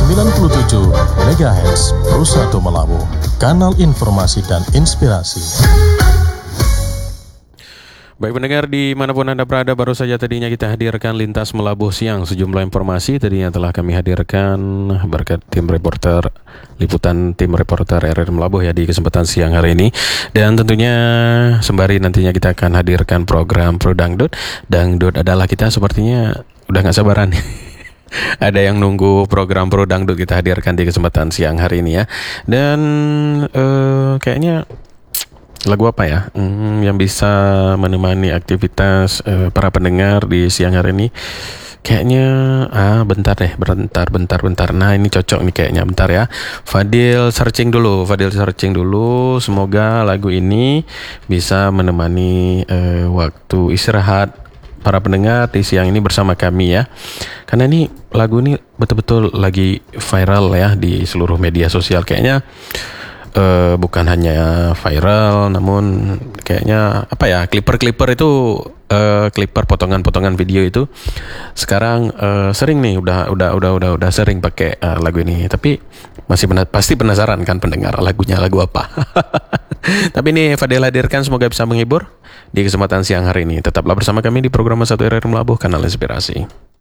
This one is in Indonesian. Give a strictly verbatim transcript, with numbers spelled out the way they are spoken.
sembilan puluh tujuh megahertz Perusahaan Melabu, kanal informasi dan inspirasi. Baik pendengar dimanapun Anda berada, baru saja tadinya kita hadirkan Lintas Melabuh Siang. Sejumlah informasi tadinya telah kami hadirkan berkat tim reporter, liputan tim reporter R R Melabuh ya di kesempatan siang hari ini. Dan tentunya sembari nantinya kita akan hadirkan program Pro Dangdut. Dangdut adalah kita sepertinya udah gak sabaran. Ada yang nunggu program Pro Dangdut kita hadirkan di kesempatan siang hari ini ya. Dan uh, kayaknya lagu apa ya hmm, yang bisa menemani aktivitas uh, para pendengar di siang hari ini? Kayaknya ah bentar deh, bentar, bentar, bentar. Nah ini cocok nih kayaknya, bentar ya. Fadil searching dulu, Fadil searching dulu. Semoga lagu ini bisa menemani uh, waktu istirahat para pendengar di siang ini bersama kami ya. Karena ini lagu ini betul-betul lagi viral ya di seluruh media sosial. Kayaknya Uh, bukan hanya viral, namun kayaknya apa ya, clipper-clipper itu, uh, clipper potongan-potongan video itu sekarang uh, sering nih, udah udah udah udah udah sering pakai uh, lagu ini. Tapi masih benar, pasti penasaran kan pendengar lagunya lagu apa? Tapi ini Fadil hadirkan, semoga bisa menghibur di kesempatan siang hari ini. Tetaplah bersama kami di program satu R R Melabuh, kanal inspirasi.